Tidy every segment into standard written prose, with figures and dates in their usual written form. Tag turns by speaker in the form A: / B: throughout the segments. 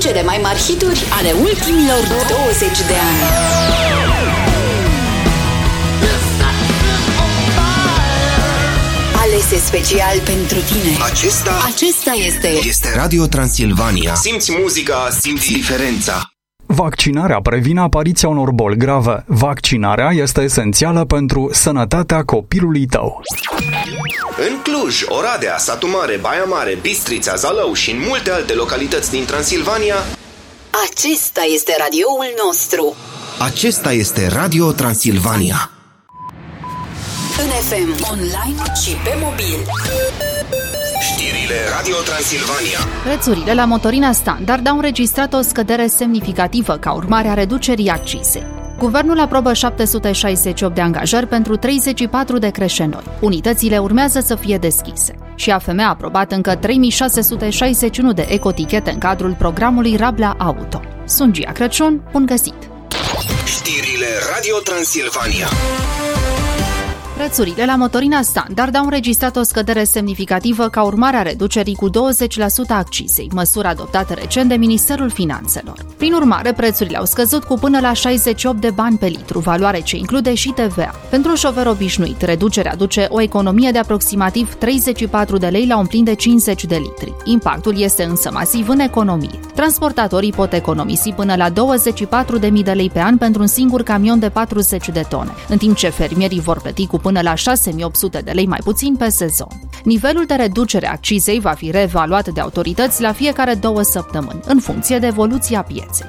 A: cele mai mari hituri ale ultimilor 20 de ani. Alese special pentru tine. Acesta este
B: Radio Transilvania. Simți muzica, simți diferența.
C: Vaccinarea previne apariția unor boli grave. Vaccinarea este esențială pentru sănătatea copilului tău.
B: În Cluj, Oradea, Satu Mare, Baia Mare, Bistrița, Zalău și în multe alte localități din Transilvania,
A: acesta este radioul nostru.
B: Acesta este Radio Transilvania.
A: În FM, online și pe mobil.
B: Știrile Radio Transilvania.
D: Prețurile la motorina standard au înregistrat o scădere semnificativă ca urmare a reducerii accizei. Guvernul aprobă 768 de angajări pentru 34 de creșe noi. Unitățile urmează să fie deschise. Și AFM a aprobat încă 3661 de ecotichete în cadrul programului Rabla Auto. Sunt Gia Crăciun, bun găsit!
B: Știrile Radio Transilvania.
D: Prețurile la motorina standard au înregistrat o scădere semnificativă ca urmare a reducerii cu 20% a accizei, măsură adoptată recent de Ministerul Finanțelor. Prin urmare, prețurile au scăzut cu până la 68 de bani pe litru, valoare ce include și TVA. Pentru un șofer obișnuit, reducerea aduce o economie de aproximativ 34 de lei la un plin de 50 de litri. Impactul este însă masiv în economie. Transportatorii pot economisi până la 24.000 de lei pe an pentru un singur camion de 40 de tone, în timp ce fermierii vor plăti cu până la 6.800 de lei mai puțin pe sezon. Nivelul de reducere a accizei va fi reevaluat de autorități la fiecare 2 săptămâni, în funcție de evoluția pieței.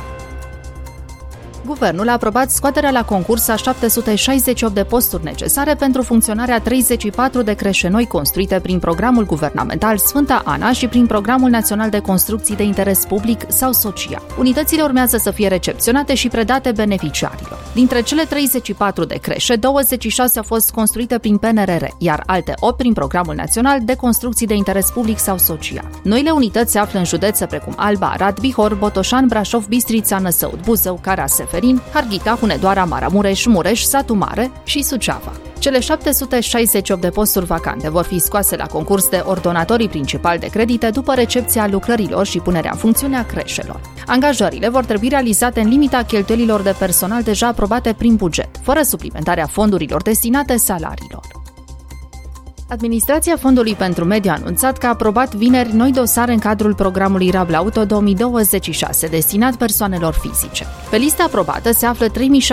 D: Guvernul a aprobat scoaterea la concurs a 768 de posturi necesare pentru funcționarea 34 de creșe noi construite prin programul guvernamental Sfânta Ana și prin Programul Național de Construcții de Interes Public sau Social. Unitățile urmează să fie recepționate și predate beneficiarilor. Dintre cele 34 de creșe, 26 au fost construite prin PNRR, iar alte 8 prin Programul Național de Construcții de Interes Public sau Social. Noile unități se află în județe precum Alba, Arad, Bihor, Botoșani, Brașov, Bistrița, Năsăud, Buzău, Caraseferin, Harghita, Hunedoara, Maramureș, Mureș, Satu Mare și Suceava. Cele 768 de posturi vacante vor fi scoase la concurs de ordonatorii principali de credite după recepția lucrărilor și punerea în funcțiune a creșelor. Angajările vor trebui realizate în limita cheltuielilor de personal deja aprobate prin buget, fără suplimentarea fondurilor destinate salariilor. Administrația Fondului pentru Mediu a anunțat că a aprobat vineri noi dosare în cadrul programului Rabla Auto 2026, destinat persoanelor fizice. Pe lista aprobată se află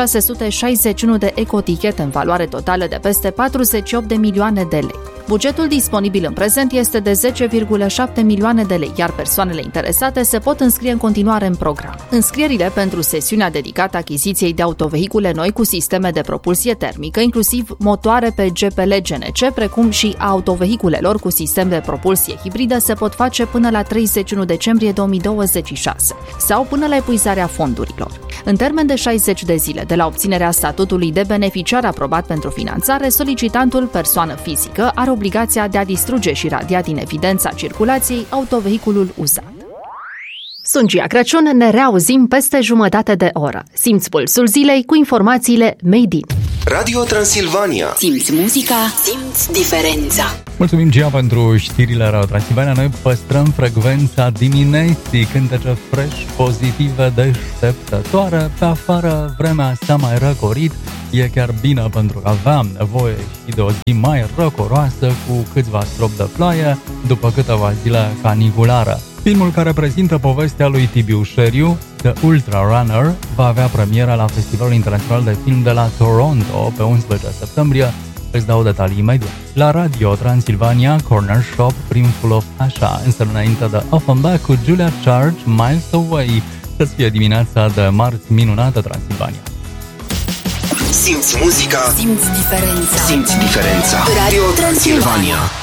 D: 3661 de ecotichete în valoare totală de peste 48 de milioane de lei. Bugetul disponibil în prezent este de 10,7 milioane de lei, iar persoanele interesate se pot înscrie în continuare în program. Înscrierile pentru sesiunea dedicată achiziției de autovehicule noi cu sisteme de propulsie termică, inclusiv motoare pe GPL-GNC, precum și a autovehiculelor cu sistem de propulsie hibridă, se pot face până la 31 decembrie 2026 sau până la epuizarea fondurilor. În termen de 60 de zile de la obținerea statutului de beneficiar aprobat pentru finanțare, solicitantul, persoană fizică, are obligația de a distruge și radia din evidența circulației autovehiculul uzat. Sunt Gia Crăciun, ne reauzim peste jumătate de oră. Simți pulsul zilei cu informațiile Made in.
B: Radio Transilvania.
A: Simți muzica, simți diferența.
C: Mulțumim, Gia, pentru știrile Radio Transilvania. Noi păstrăm frecvența dimineții, cântece fresh, pozitive, deșteptătoare. Pe afară vremea s-a mai răcorit. E chiar bine pentru că aveam nevoie și de o zi mai răcoroasă cu câțiva stropi de ploaie după câteva zile caniculară. Filmul care prezintă povestea lui Tibiu Șeriu, The Ultra Runner, va avea premiera la Festivalul Internațional de Film de la Toronto pe 11 septembrie. Îți dau detalii imediat. La Radio Transilvania, Corner Shop, Primful of Așa, însă înainte de Offenbach cu Julia Charge, Miles Away. Să-ți fie dimineața de marți minunată, Transilvania.
B: Simți muzica,
A: simți diferența.
B: Simți diferența.
A: Radio Transilvania.